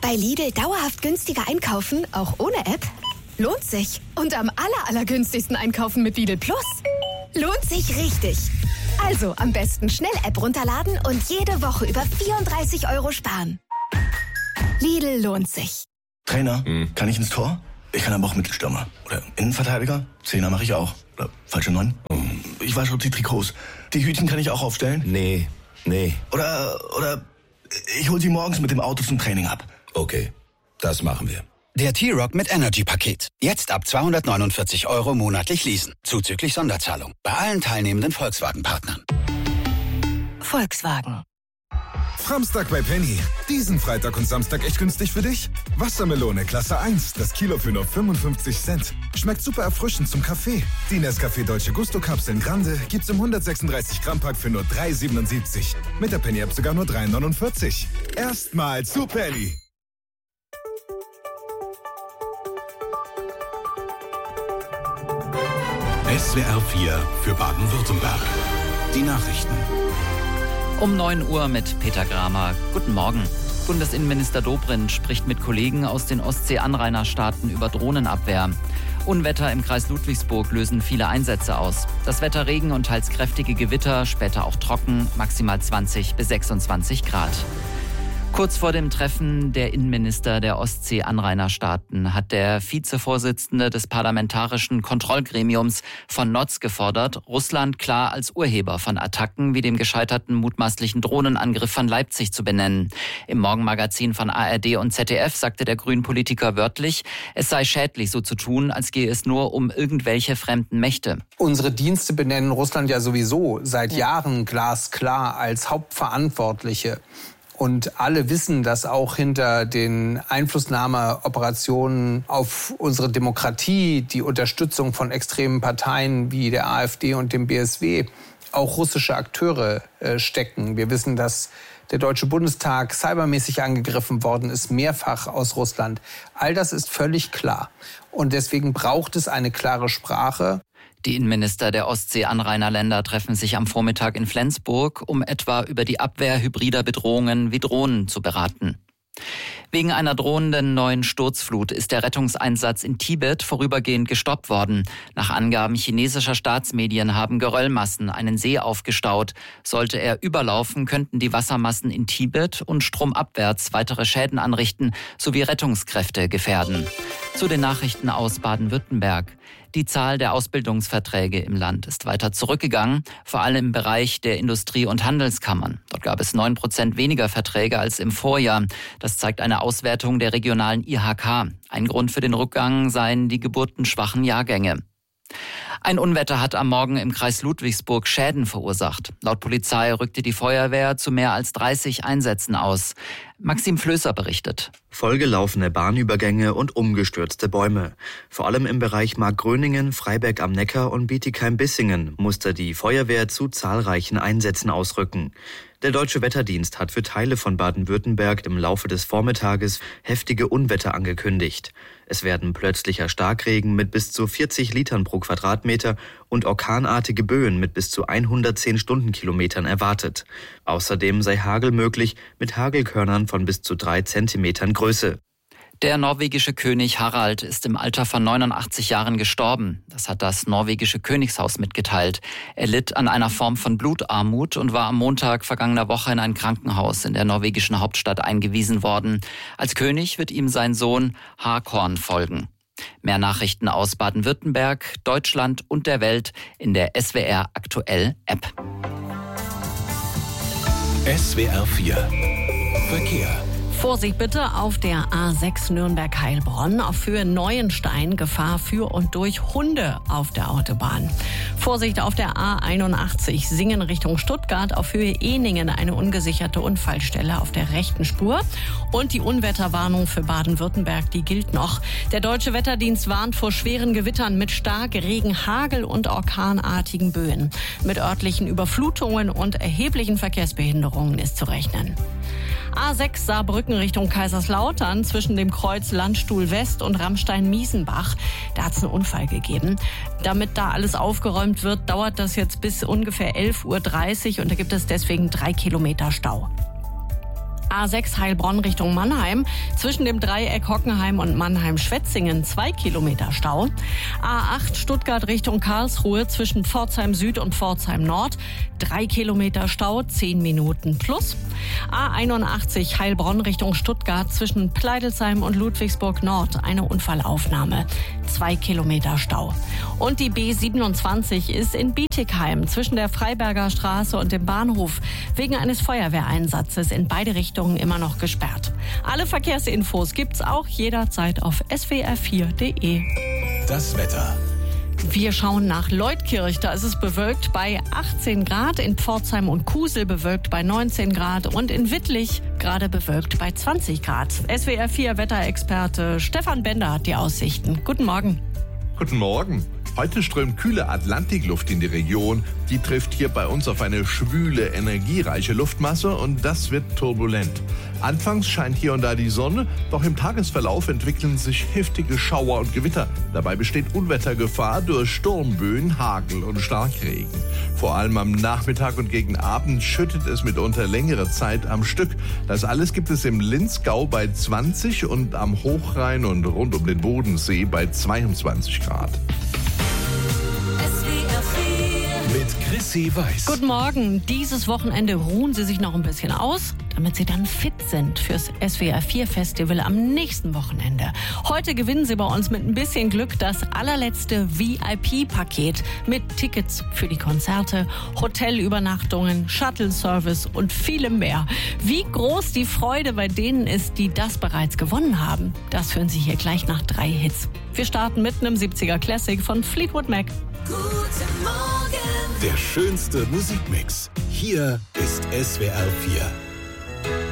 Bei Lidl dauerhaft günstiger einkaufen, auch ohne App? Lohnt sich. Und am allergünstigsten einkaufen mit Lidl Plus? Lohnt sich richtig. Also am besten schnell App runterladen und jede Woche über 34 € sparen. Lidl lohnt sich. Trainer, kann ich ins Tor? Ich kann aber auch Mittelstürmer. Oder Innenverteidiger? Zehner mache ich auch. Oder falsche 9? Ich wasche auch die Trikots. Die Hütchen kann ich auch aufstellen? Nee. Oder ich hol sie morgens mit dem Auto zum Training ab. Okay, das machen wir. Der T-Rock mit Energy-Paket. Jetzt ab 249 € monatlich leasen. Zuzüglich Sonderzahlung. Bei allen teilnehmenden Volkswagen-Partnern. Volkswagen. Samstag bei Penny. Diesen Freitag und Samstag echt günstig für dich? Wassermelone Klasse 1, das Kilo für nur 55 Cent. Schmeckt super erfrischend zum Kaffee. Die Nescafé Dolce Gusto Kapseln Grande gibt's im 136 Gramm Pack für nur 3,77. Mit der Penny App sogar nur 3,49. Erstmal zu Penny. SWR 4 für Baden-Württemberg. Die Nachrichten. Um 9 Uhr mit Peter Gramer. Guten Morgen. Bundesinnenminister Dobrindt spricht mit Kollegen aus den Ostsee-Anrainerstaaten über Drohnenabwehr. Unwetter im Kreis Ludwigsburg lösen viele Einsätze aus. Das Wetter Regen und teils kräftige Gewitter, später auch trocken, maximal 20 bis 26 Grad. Kurz vor dem Treffen der Innenminister der Ostsee-Anrainerstaaten hat der Vizevorsitzende des Parlamentarischen Kontrollgremiums von Notz gefordert, Russland klar als Urheber von Attacken wie dem gescheiterten mutmaßlichen Drohnenangriff von Leipzig zu benennen. Im Morgenmagazin von ARD und ZDF sagte der Grünen-Politiker wörtlich, es sei schädlich, so zu tun, als gehe es nur um irgendwelche fremden Mächte. Unsere Dienste benennen Russland ja sowieso seit Jahren glasklar als Hauptverantwortliche. Und alle wissen, dass auch hinter den Einflussnahmeoperationen auf unsere Demokratie, die Unterstützung von extremen Parteien wie der AfD und dem BSW, auch russische Akteure stecken. Wir wissen, dass der Deutsche Bundestag cybermäßig angegriffen worden ist, mehrfach aus Russland. All das ist völlig klar. Und deswegen braucht es eine klare Sprache. Die Innenminister der Ostsee-Anrainerländer treffen sich am Vormittag in Flensburg, um etwa über die Abwehr hybrider Bedrohungen wie Drohnen zu beraten. Wegen einer drohenden neuen Sturzflut ist der Rettungseinsatz in Tibet vorübergehend gestoppt worden. Nach Angaben chinesischer Staatsmedien haben Geröllmassen einen See aufgestaut. Sollte er überlaufen, könnten die Wassermassen in Tibet und stromabwärts weitere Schäden anrichten sowie Rettungskräfte gefährden. Zu den Nachrichten aus Baden-Württemberg. Die Zahl der Ausbildungsverträge im Land ist weiter zurückgegangen, vor allem im Bereich der Industrie- und Handelskammern. Dort gab es 9% weniger Verträge als im Vorjahr. Das zeigt eine Auswertung der regionalen IHK. Ein Grund für den Rückgang seien die geburtenschwachen Jahrgänge. Ein Unwetter hat am Morgen im Kreis Ludwigsburg Schäden verursacht. Laut Polizei rückte die Feuerwehr zu mehr als 30 Einsätzen aus. Maxim Flößer berichtet. Vollgelaufene Bahnübergänge und umgestürzte Bäume. Vor allem im Bereich Markgröningen, Freiberg am Neckar und Bietigheim-Bissingen musste die Feuerwehr zu zahlreichen Einsätzen ausrücken. Der Deutsche Wetterdienst hat für Teile von Baden-Württemberg im Laufe des Vormittages heftige Unwetter angekündigt. Es werden plötzlicher Starkregen mit bis zu 40 Litern pro Quadratmeter und orkanartige Böen mit bis zu 110 Stundenkilometern erwartet. Außerdem sei Hagel möglich mit Hagelkörnern von bis zu 3 Zentimetern Größe. Der norwegische König Harald ist im Alter von 89 Jahren gestorben. Das hat das norwegische Königshaus mitgeteilt. Er litt an einer Form von Blutarmut und war am Montag vergangener Woche in ein Krankenhaus in der norwegischen Hauptstadt eingewiesen worden. Als König wird ihm sein Sohn Håkon folgen. Mehr Nachrichten aus Baden-Württemberg, Deutschland und der Welt in der SWR Aktuell App. SWR 4 Verkehr. Vorsicht bitte auf der A6 Nürnberg-Heilbronn auf Höhe Neuenstein, Gefahr für und durch Hunde auf der Autobahn. Vorsicht auf der A81 Singen Richtung Stuttgart auf Höhe Ehningen, eine ungesicherte Unfallstelle auf der rechten Spur. Und die Unwetterwarnung für Baden-Württemberg, die gilt noch. Der Deutsche Wetterdienst warnt vor schweren Gewittern mit Starkregen, Hagel und orkanartigen Böen. Mit örtlichen Überflutungen und erheblichen Verkehrsbehinderungen ist zu rechnen. A6 Saarbrücken Richtung Kaiserslautern zwischen dem Kreuz Landstuhl West und Rammstein-Miesenbach. Da hat es einen Unfall gegeben. Damit da alles aufgeräumt wird, dauert das jetzt bis ungefähr 11:30 Uhr und da gibt es deswegen 3 Kilometer Stau. A6 Heilbronn Richtung Mannheim. Zwischen dem Dreieck Hockenheim und Mannheim-Schwetzingen 2 Kilometer Stau. A8 Stuttgart Richtung Karlsruhe zwischen Pforzheim Süd und Pforzheim Nord. 3 Kilometer Stau, 10 Minuten plus. A81 Heilbronn Richtung Stuttgart zwischen Pleidelsheim und Ludwigsburg Nord. Eine Unfallaufnahme. 2 Kilometer Stau. Und die B27 ist in Bietigheim zwischen der Freiberger Straße und dem Bahnhof wegen eines Feuerwehreinsatzes in beide Richtungen immer noch gesperrt. Alle Verkehrsinfos gibt's auch jederzeit auf swr4.de. Das Wetter. Wir schauen nach Leutkirch. Da ist es bewölkt bei 18 Grad, in Pforzheim und Kusel bewölkt bei 19 Grad und in Wittlich gerade bewölkt bei 20 Grad. SWR4 Wetterexperte Stefan Bender hat die Aussichten. Guten Morgen. Guten Morgen. Heute strömt kühle Atlantikluft in die Region. Die trifft hier bei uns auf eine schwüle, energiereiche Luftmasse und das wird turbulent. Anfangs scheint hier und da die Sonne, doch im Tagesverlauf entwickeln sich heftige Schauer und Gewitter. Dabei besteht Unwettergefahr durch Sturmböen, Hagel und Starkregen. Vor allem am Nachmittag und gegen Abend schüttet es mitunter längere Zeit am Stück. Das alles gibt es im Linzgau bei 20 und am Hochrhein und rund um den Bodensee bei 22 Grad. Mit Chrissy Weiß. Guten Morgen. Dieses Wochenende ruhen Sie sich noch ein bisschen aus, damit Sie dann fit sind fürs SWR4-Festival am nächsten Wochenende. Heute gewinnen Sie bei uns mit ein bisschen Glück das allerletzte VIP-Paket mit Tickets für die Konzerte, Hotelübernachtungen, Shuttle-Service und vielem mehr. Wie groß die Freude bei denen ist, die das bereits gewonnen haben, das hören Sie hier gleich nach 3 Hits. Wir starten mit einem 70er Classic von Fleetwood Mac. Guten Morgen. Der schönste Musikmix. Hier ist SWR4.